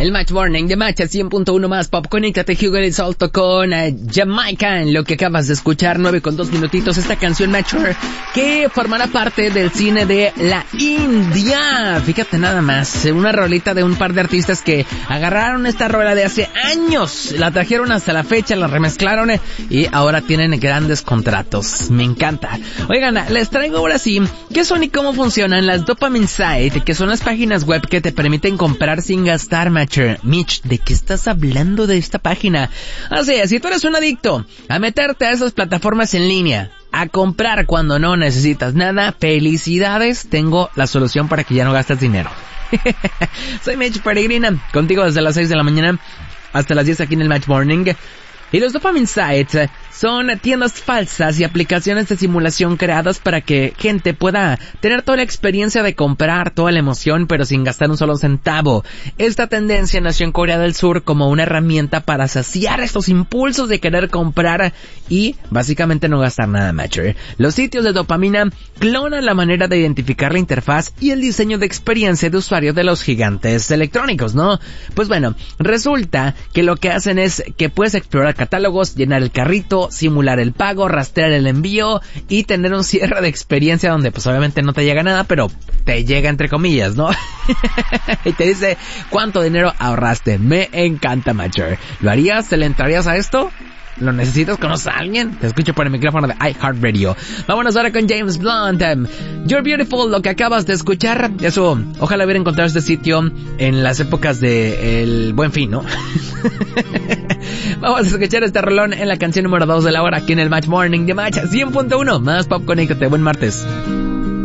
El Match Morning de Match a 100.1 más pop. Conéctate, Hugo el Salto con Jamaica en lo que acabas de escuchar, 9:02 minutitos. Esta canción Mature que formará parte del cine de la India. Fíjate nada más, una rolita de un par de artistas que agarraron esta rola de hace años, la trajeron hasta la fecha, la remezclaron y ahora tienen grandes contratos. Me encanta. Oigan, les traigo ahora sí qué son y cómo funcionan las Dopamine Site, que son las páginas web que te permiten comprar sin gastar, Match. Mitch, ¿de qué estás hablando de esta página? Así es, si tú eres un adicto a meterte a esas plataformas en línea, a comprar cuando no necesitas nada, felicidades, tengo la solución para que ya no gastes dinero. Soy Mitch Peregrina, contigo desde las 6 de la mañana hasta las 10 aquí en el Match Morning. Y los Dopamine Sites son tiendas falsas y aplicaciones de simulación creadas para que gente pueda tener toda la experiencia de comprar, toda la emoción, pero sin gastar un solo centavo. Esta tendencia nació en Corea del Sur como una herramienta para saciar estos impulsos de querer comprar y básicamente no gastar nada, Matcher. Los sitios de dopamina clonan la manera de identificar la interfaz y el diseño de experiencia de usuario de los gigantes electrónicos, ¿no? Pues bueno, resulta que lo que hacen es que puedes explorar catálogos, llenar el carrito, simular el pago, rastrear el envío y tener un cierre de experiencia donde pues obviamente no te llega nada, pero te llega entre comillas, ¿no? Y te dice cuánto dinero ahorraste. Me encanta, Matcher. ¿Lo harías? ¿Te le entrarías a esto? ¿Lo necesitas? ¿Conoces a alguien? Te escucho por el micrófono de iHeartRadio. Vámonos ahora con James Blunt. You're Beautiful, lo que acabas de escuchar. Eso, ojalá hubiera encontrado este sitio en las épocas de el Buen Fin, ¿no? Vamos a escuchar este rolón en la canción número 2 de la hora aquí en el Match Morning de Match 100.1. Más pop, conéctate. Buen martes.